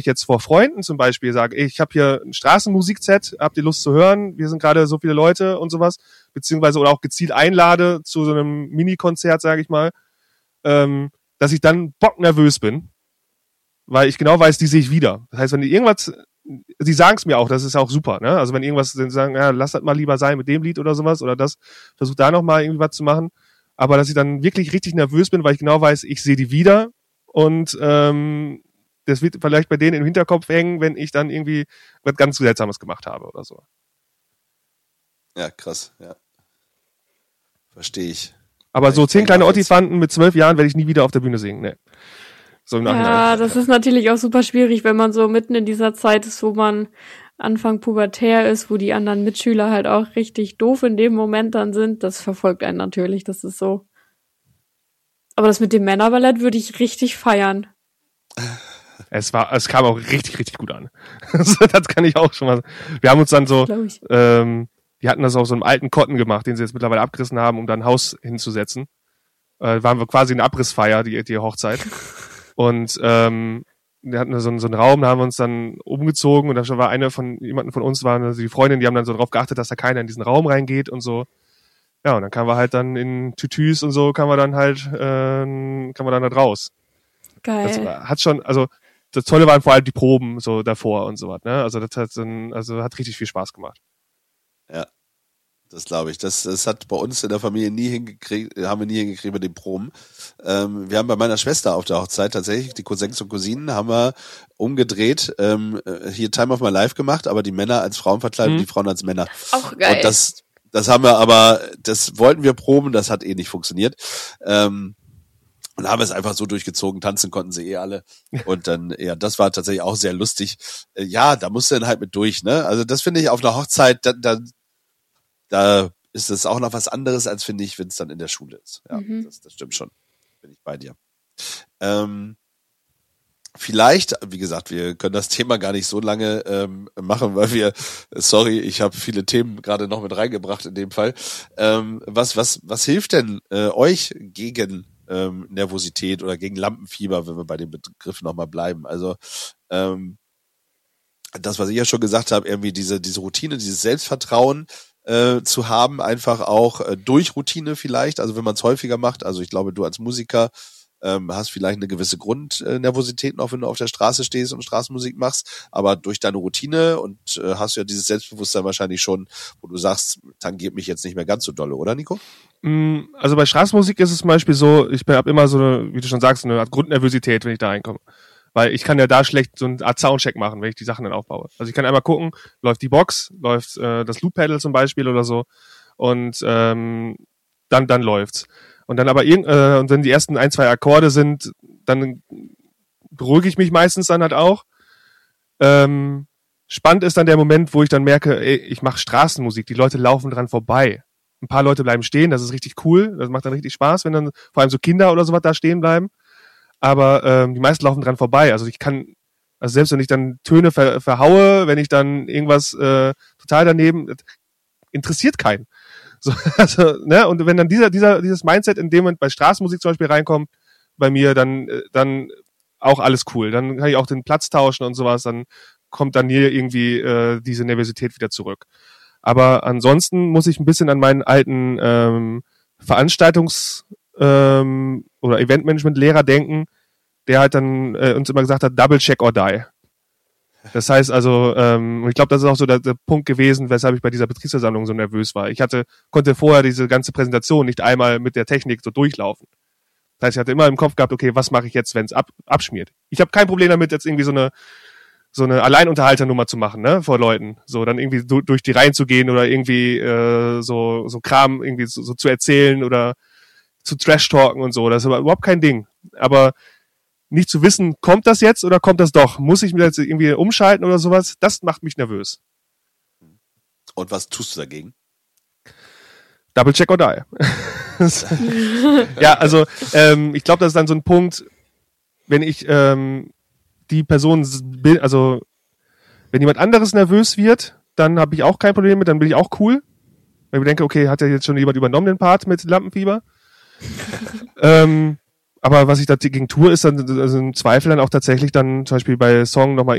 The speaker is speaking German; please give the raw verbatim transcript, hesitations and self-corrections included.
jetzt vor Freunden zum Beispiel sage, ey, ich habe hier ein Straßenmusikset, habt ihr Lust zu hören? Wir sind gerade so viele Leute und sowas, beziehungsweise oder auch gezielt einlade zu so einem Mini-Konzert, sage ich mal, ähm, dass ich dann bocknervös bin, weil ich genau weiß, die sehe ich wieder. Das heißt, wenn die irgendwas, die sagen es mir auch, das ist auch super, ne? Also wenn irgendwas, dann sagen, ja, lass das mal lieber sein mit dem Lied oder sowas oder das, versuch da nochmal irgendwie was zu machen. Aber dass ich dann wirklich richtig nervös bin, weil ich genau weiß, ich sehe die wieder und ähm, das wird vielleicht bei denen im Hinterkopf hängen, wenn ich dann irgendwie was ganz Seltsames gemacht habe oder so. Ja, krass, ja. Verstehe ich. Aber ja, so zehn kleine jetzt... Ottifanten mit zwölf Jahren werde ich nie wieder auf der Bühne singen, ne. So im Nachhinein. Ja, das ist natürlich auch super schwierig, wenn man so mitten in dieser Zeit ist, wo man Anfang pubertär ist, wo die anderen Mitschüler halt auch richtig doof in dem Moment dann sind. Das verfolgt einen natürlich, das ist so. Aber das mit dem Männerballett würde ich richtig feiern. Es war, es kam auch richtig, richtig gut an. Das kann ich auch schon mal. Wir haben uns dann so, ähm, die hatten das auf so einem alten Kotten gemacht, den sie jetzt mittlerweile abgerissen haben, um da ein Haus hinzusetzen. Äh, waren wir quasi eine Abrissfeier, die, die Hochzeit. Und ähm, wir hatten so einen, so einen Raum, da haben wir uns dann umgezogen und da war eine von, jemanden von uns, war also die Freundin, die haben dann so drauf geachtet, dass da keiner in diesen Raum reingeht und so. Ja, und dann kamen wir halt dann in Tütüs und so, kamen wir dann halt, äh, kamen wir dann da raus. Geil. Das hat schon, also das Tolle waren vor allem die Proben so davor und so was, ne? Also das hat dann, also hat richtig viel Spaß gemacht. Ja, das glaube ich. Das, das hat bei uns in der Familie nie hingekriegt, haben wir nie hingekriegt mit den Proben. Ähm, wir haben bei meiner Schwester auf der Hochzeit tatsächlich, die Cousins und Cousinen, haben wir umgedreht, ähm, hier Time of My Life gemacht, aber die Männer als Frauen verkleidet mhm. und die Frauen als Männer. Auch geil. Und das, das haben wir aber, das wollten wir proben, das hat eh nicht funktioniert. Ähm, Und haben es einfach so durchgezogen, tanzen konnten sie eh alle. Und dann, ja, das war tatsächlich auch sehr lustig. Äh, ja, da musst du dann halt mit durch, ne? Also das finde ich auf einer Hochzeit, da, da, da ist es auch noch was anderes, als finde ich, wenn es dann in der Schule ist. Ja, mhm. das, das stimmt schon. Bin ich bei dir. Ähm, vielleicht, wie gesagt, wir können das Thema gar nicht so lange ähm, machen, weil wir, sorry, ich habe viele Themen gerade noch mit reingebracht in dem Fall. Ähm, was, was, was hilft denn äh, euch gegen Ähm, Nervosität oder gegen Lampenfieber, wenn wir bei dem Begriff nochmal bleiben. Also ähm, das, was ich ja schon gesagt habe, irgendwie diese diese Routine, dieses Selbstvertrauen äh, zu haben, einfach auch äh, durch Routine vielleicht, also wenn man es häufiger macht, also ich glaube, du als Musiker ähm, hast vielleicht eine gewisse Grundnervosität noch, wenn du auf der Straße stehst und Straßenmusik machst, aber durch deine Routine und äh, hast du ja dieses Selbstbewusstsein wahrscheinlich schon, wo du sagst, tangiert mich jetzt nicht mehr ganz so dolle, oder Nico? Also bei Straßenmusik ist es zum Beispiel so, ich habe immer so eine, wie du schon sagst, eine Art Grundnervosität, wenn ich da reinkomme. Weil ich kann ja da schlecht so eine Art Soundcheck machen, wenn ich die Sachen dann aufbaue. Also ich kann einmal gucken, läuft die Box, läuft äh, das Loop-Pedal zum Beispiel oder so und ähm, dann dann läuft's. Und dann aber irgend, äh, und wenn die ersten ein, zwei Akkorde sind, dann beruhige ich mich meistens dann halt auch. Ähm, spannend ist dann der Moment, wo ich dann merke, ey, ich mache Straßenmusik, die Leute laufen dran vorbei. Ein paar Leute bleiben stehen, das ist richtig cool, das macht dann richtig Spaß, wenn dann vor allem so Kinder oder sowas da stehen bleiben. Aber ähm, die meisten laufen dran vorbei. Also ich kann, also selbst wenn ich dann Töne ver, verhaue, wenn ich dann irgendwas äh, total daneben, interessiert keinen. So, also, ne? Und wenn dann dieser, dieser, dieses Mindset in dem Moment bei Straßenmusik zum Beispiel reinkommt, bei mir, dann, dann auch alles cool. Dann kann ich auch den Platz tauschen und sowas, dann kommt dann hier irgendwie äh, diese Nervosität wieder zurück. Aber ansonsten muss ich ein bisschen an meinen alten ähm, Veranstaltungs- ähm, oder Eventmanagement-Lehrer denken, der halt dann äh, uns immer gesagt hat, double check or die. Das heißt also, ähm, ich glaube, das ist auch so der, der Punkt gewesen, weshalb ich bei dieser Betriebsversammlung so nervös war. Ich hatte, konnte vorher diese ganze Präsentation nicht einmal mit der Technik so durchlaufen. Das heißt, ich hatte immer im Kopf gehabt, okay, was mache ich jetzt, wenn es ab, abschmiert? Ich habe kein Problem damit, jetzt irgendwie so eine so eine Alleinunterhalternummer zu machen, ne, vor Leuten. So, dann irgendwie du, durch die Reihen zu gehen oder irgendwie äh, so so Kram irgendwie so, so zu erzählen oder zu Trash-Talken und so. Das ist aber überhaupt kein Ding. Aber nicht zu wissen, kommt das jetzt oder kommt das doch? Muss ich mir jetzt irgendwie umschalten oder sowas? Das macht mich nervös. Und was tust du dagegen? Double check or die. Ja, also ähm, ich glaube, das ist dann so ein Punkt, wenn ich ähm, die Person, also wenn jemand anderes nervös wird, dann habe ich auch kein Problem mit, dann bin ich auch cool. Weil ich denke, okay, hat ja jetzt schon jemand übernommen den Part mit Lampenfieber. ähm, aber was ich dagegen tue, ist dann also im Zweifel dann auch tatsächlich dann zum Beispiel bei Song nochmal